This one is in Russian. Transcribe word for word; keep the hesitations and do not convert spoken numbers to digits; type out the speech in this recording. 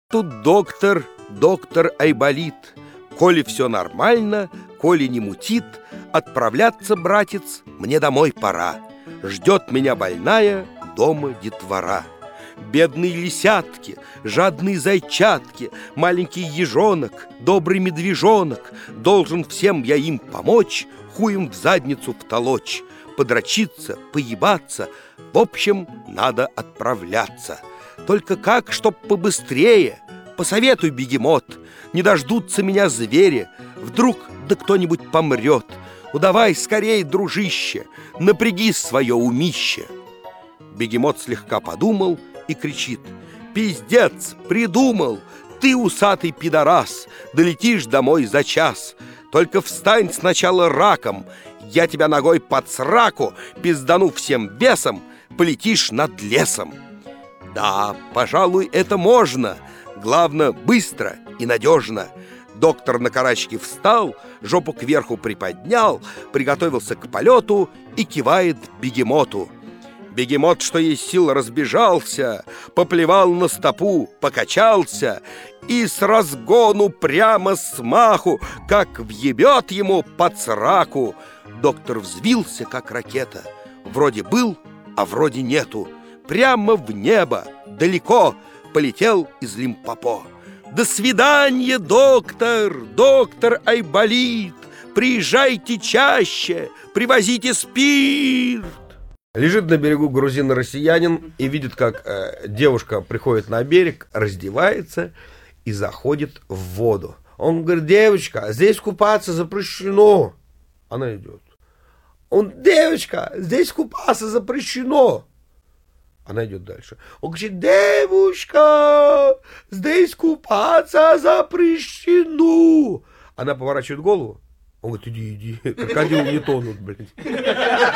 Тут доктор, доктор Айболит. Коли все нормально, коли не мутит, отправляться, братец, мне домой пора. Ждет меня больная дома детвора. Бедные лисятки, жадные зайчатки, маленький ежонок, добрый медвежонок. Должен всем я им помочь, хуем в задницу втолочь, подрочиться, поебаться. В общем, надо отправляться. Только как, чтоб побыстрее? Посоветуй, бегемот. Не дождутся меня звери. Вдруг да кто-нибудь помрет. Ну давай скорей, дружище, напряги свое умище. Бегемот слегка подумал и кричит: пиздец, придумал! Ты, усатый пидорас, долетишь домой за час. Только встань сначала раком, я тебя ногой под сраку пиздану всем весом, полетишь над лесом. Да, пожалуй, это можно. Главное, быстро и надежно. Доктор на карачки встал, жопу кверху приподнял, приготовился к полету и кивает бегемоту. Бегемот, что есть сил, разбежался, поплевал на стопу, покачался и с разгону прямо с маху, как въебет ему под сраку. Доктор взвился, как ракета. Вроде был, а вроде нету. Прямо в небо, далеко, полетел из Лимпопо. До свидания, доктор, доктор Айболит. Приезжайте чаще, привозите спирт. Лежит на берегу грузин-россиянин и видит, как э, девушка приходит на берег, раздевается и заходит в воду. Он говорит: девочка, здесь купаться запрещено. Она идет. Он: девочка, здесь купаться запрещено. Она идет дальше. Он говорит: девушка, здесь купаться запрещено. Она поворачивает голову. Он говорит: иди, иди, крокодилы не тонут, блядь.